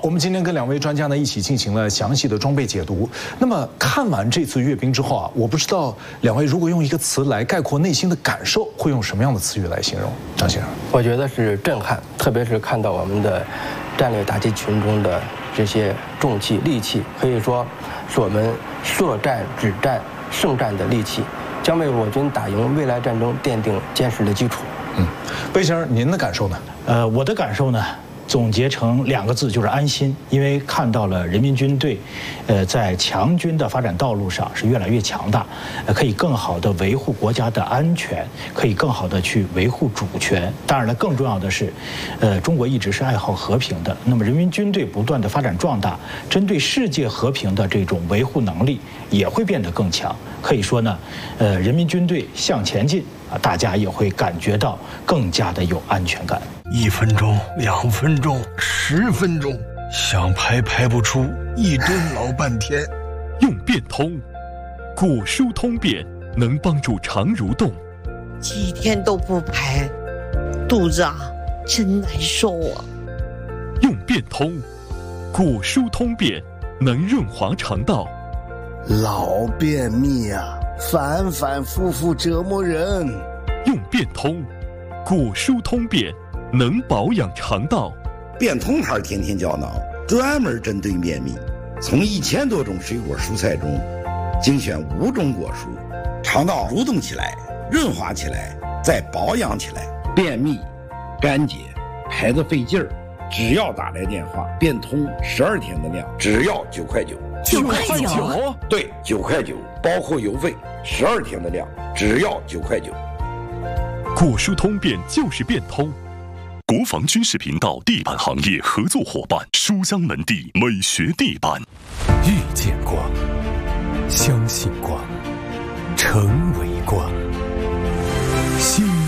我们今天跟2位专家呢一起进行了详细的装备解读。那么看完这次阅兵之后啊，我不知道2位如果用一个词来概括内心的感受，会用什么样的词语来形容？张先生， 我觉得是震撼，特别是看到我们的战略打击群中的这些重器利器，可以说是我们作战、止战、胜战的利器，将为我军打赢未来战争奠定坚实的基础。 魏先生，您的感受呢？ 我的感受呢，总结成2个字，就是安心。因为看到了人民军队，在强军的发展道路上是越来越强大，可以更好地维护国家的安全，可以更好地去维护主权。当然了，更重要的是，中国一直是爱好和平的。那么人民军队不断地发展壮大，针对世界和平的这种维护能力也会变得更强。可以说呢，人民军队向前进啊，大家也会感觉到更加的有安全感。 1分钟、2分钟、10分钟，想排不出，1顿老半天。 用变通，古书通变能帮助肠蠕动。 几天都不排，肚子啊真难受啊。 用变通，古书通变能润滑肠道。 老便秘啊，反复复折磨人。 用变通，古书通变能保养肠道。 变通牌天天胶囊专门针对便秘，从1000多种水果蔬菜中精选5种果蔬，肠道蠕动起来，润滑起来，再保养起来。便秘、干结、排得费劲儿，只要打来电话，变通12天的量，只要9块9。 9块9？ 对，9块9，包括邮费，12天的量，只要9块9。 古书通变就是变通。国防军事频道地板行业合作伙伴，书香门第美学地板。 遇见光，相信光，成为光。新